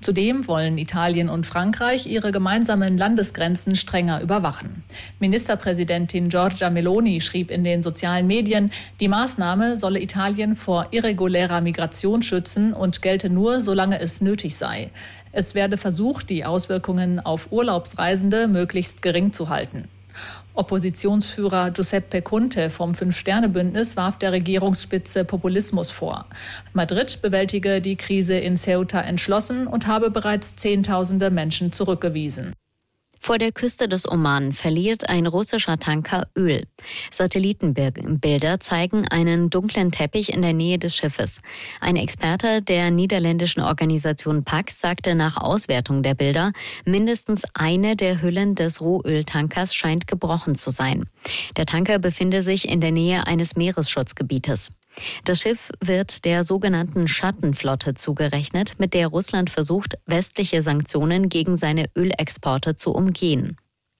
Zudem wollen Italien und Frankreich ihre gemeinsamen Landesgrenzen strenger überwachen. Ministerpräsidentin Giorgia Meloni schrieb in den sozialen Medien, die Maßnahme solle Italien vor irregulärer Migration schützen und gelte nur, solange es nötig sei. Es werde versucht, die Auswirkungen auf Urlaubsreisende möglichst gering zu halten. Oppositionsführer Giuseppe Conte vom Fünf-Sterne-Bündnis warf der Regierungsspitze Populismus vor. Madrid bewältige die Krise in Ceuta entschlossen und habe bereits Zehntausende Menschen zurückgewiesen. Vor der Küste des Oman verliert ein russischer Tanker Öl. Satellitenbilder zeigen einen dunklen Teppich in der Nähe des Schiffes. Ein Experte der niederländischen Organisation PAX sagte nach Auswertung der Bilder, mindestens eine der Hüllen des Rohöltankers scheint gebrochen zu sein. Der Tanker befinde sich in der Nähe eines Meeresschutzgebietes. Das Schiff wird der sogenannten Schattenflotte zugerechnet, mit der Russland versucht, westliche Sanktionen gegen seine Ölexporte zu umgehen.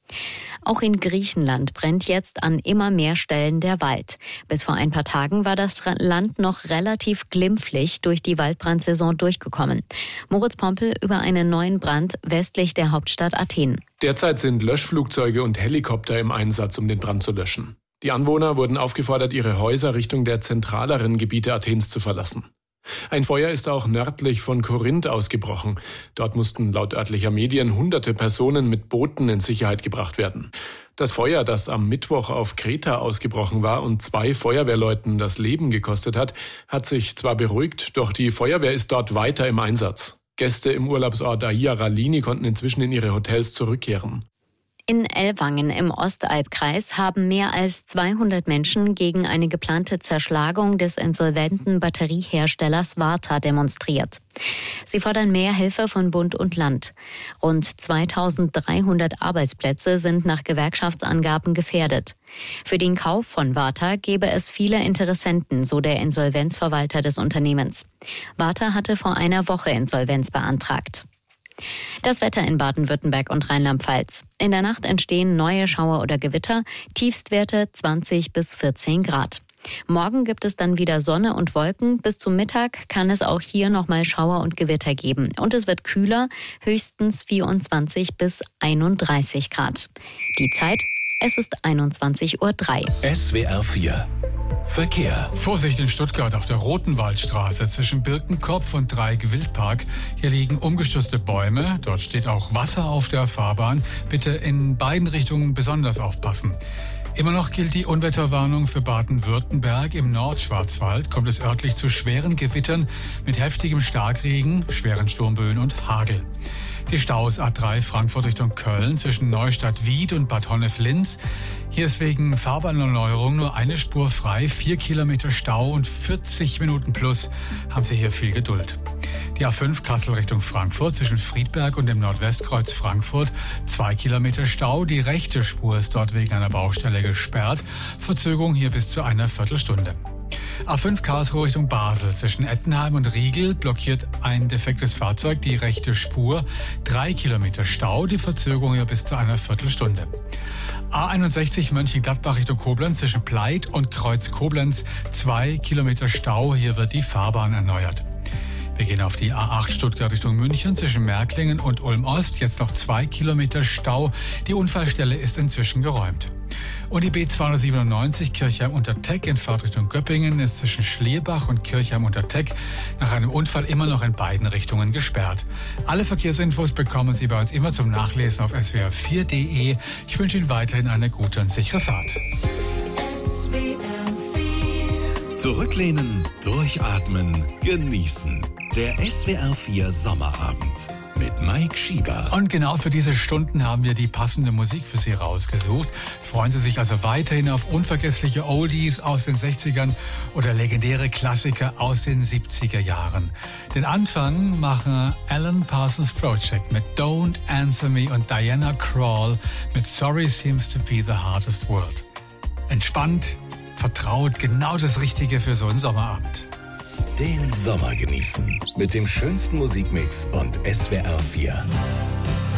Auch in Griechenland brennt jetzt an immer mehr Stellen der Wald. Bis vor ein paar Tagen war das Land noch relativ glimpflich durch die Waldbrandsaison durchgekommen. Moritz Pompel über einen neuen Brand westlich der Hauptstadt Athen. Derzeit sind Löschflugzeuge und Helikopter im Einsatz, um den Brand zu löschen. Die Anwohner wurden aufgefordert, ihre Häuser Richtung der zentraleren Gebiete Athens zu verlassen. Ein Feuer ist auch nördlich von Korinth ausgebrochen. Dort mussten laut örtlicher Medien hunderte Personen mit Booten in Sicherheit gebracht werden. Das Feuer, das am Mittwoch auf Kreta ausgebrochen war und 2 Feuerwehrleuten das Leben gekostet hat sich zwar beruhigt, doch die Feuerwehr ist dort weiter im Einsatz. Gäste im Urlaubsort Aia Ralini konnten inzwischen in ihre Hotels zurückkehren. In Ellwangen im Ostalbkreis haben mehr als 200 Menschen gegen eine geplante Zerschlagung des insolventen Batterieherstellers Varta demonstriert. Sie fordern mehr Hilfe von Bund und Land. Rund 2300 Arbeitsplätze sind nach Gewerkschaftsangaben gefährdet. Für den Kauf von Varta gäbe es viele Interessenten, so der Insolvenzverwalter des Unternehmens. Varta hatte vor einer Woche Insolvenz beantragt. Das Wetter in Baden-Württemberg und Rheinland-Pfalz. In der Nacht entstehen neue Schauer oder Gewitter, Tiefstwerte 20 bis 14 Grad. Morgen gibt es dann wieder Sonne und Wolken. Bis zum Mittag kann es auch hier nochmal Schauer und Gewitter geben. Und es wird kühler, höchstens 24 bis 31 Grad. Die Zeit, es ist 21:03 Uhr. SWR 4 Verkehr. Vorsicht in Stuttgart auf der Rotenwaldstraße zwischen Birkenkopf und Dreieck-Wildpark. Hier liegen umgestürzte Bäume. Dort steht auch Wasser auf der Fahrbahn. Bitte in beiden Richtungen besonders aufpassen. Immer noch gilt die Unwetterwarnung für Baden-Württemberg. Im Nordschwarzwald kommt es örtlich zu schweren Gewittern mit heftigem Starkregen, schweren Sturmböen und Hagel. Die Staus A3 Frankfurt Richtung Köln zwischen Neustadt-Wied und Bad Honnef-Linz. Hier ist wegen Fahrbahnerneuerung nur eine Spur frei, 4 Kilometer Stau und 40 Minuten plus. Haben Sie hier viel Geduld. Die A5 Kassel Richtung Frankfurt zwischen Friedberg und dem Nordwestkreuz Frankfurt 2 Kilometer Stau. Die rechte Spur ist dort wegen einer Baustelle gesperrt. Verzögerung hier bis zu einer Viertelstunde. A5 Karlsruhe Richtung Basel zwischen Ettenheim und Riegel blockiert ein defektes Fahrzeug die rechte Spur. 3 Kilometer Stau, die Verzögerung hier bis zu einer Viertelstunde. A61 Mönchengladbach Richtung Koblenz zwischen Pleit und Kreuz Koblenz 2 Kilometer Stau, hier wird die Fahrbahn erneuert. Wir gehen auf die A8 Stuttgart Richtung München zwischen Märklingen und Ulm-Ost. Jetzt noch 2 Kilometer Stau. Die Unfallstelle ist inzwischen geräumt. Und die B297 Kirchheim-Unterteck in Fahrtrichtung Göppingen ist zwischen Schlierbach und Kirchheim-Unterteck nach einem Unfall immer noch in beiden Richtungen gesperrt. Alle Verkehrsinfos bekommen Sie bei uns immer zum Nachlesen auf swr4.de. Ich wünsche Ihnen weiterhin eine gute und sichere Fahrt. Zurücklehnen, durchatmen, genießen. Der SWR 4 Sommerabend mit Mike Schieber. Und genau für diese Stunden haben wir die passende Musik für Sie rausgesucht. Freuen Sie sich also weiterhin auf unvergessliche Oldies aus den 60ern oder legendäre Klassiker aus den 70er Jahren. Den Anfang machen Alan Parsons Project mit Don't Answer Me und Diana Krall mit Sorry Seems to Be the Hardest Word. Entspannt, vertraut, genau das Richtige für so einen Sommerabend. Den Sommer genießen mit dem schönsten Musikmix und SWR 4.